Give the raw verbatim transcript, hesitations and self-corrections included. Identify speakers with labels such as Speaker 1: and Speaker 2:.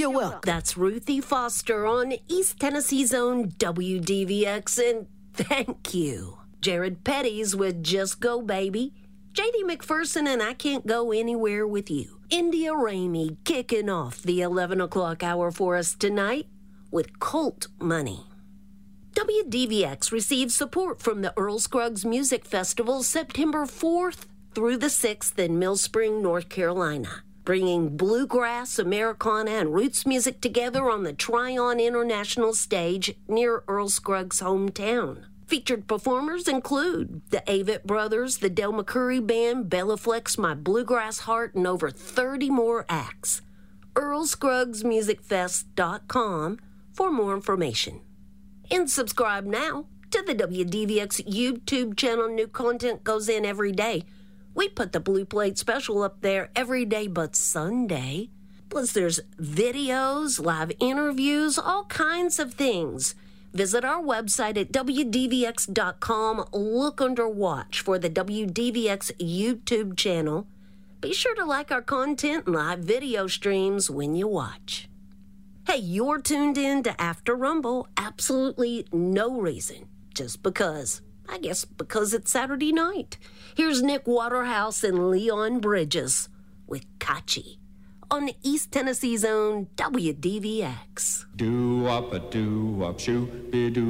Speaker 1: You're welcome.
Speaker 2: That's Ruthie Foster on East Tennessee's own W D V X, and thank you. Jared Petty's with Just Go Baby. J D McPherson and I Can't Go Anywhere With You. India Ramey kicking off the eleven o'clock hour for us tonight with Colt Money. W D V X receives support from the Earl Scruggs Music Festival September fourth through the sixth in Mill Spring, North Carolina, bringing bluegrass, Americana, and roots music together on the Tryon International Stage near Earl Scruggs' hometown. Featured performers include the Avett Brothers, the Del McCoury Band, Bella Flex, My Bluegrass Heart, and over thirty more acts. Earl Scruggs Music Fest dot com for more information. And subscribe now to the W D V X YouTube channel. New content goes in every day. We put the Blue Plate special up there every day but Sunday. Plus there's videos, live interviews, all kinds of things. Visit our website at W D V X dot com. Look under Watch for the W D V X YouTube channel. Be sure to like our content and live video streams when you watch. Hey, you're tuned in to After Rumble. Absolutely no reason. Just because. I guess because it's Saturday night. Here's Nick Waterhouse and Leon Bridges with Kachi on East Tennessee's own W D V X.
Speaker 3: Do up a do up shoe be do.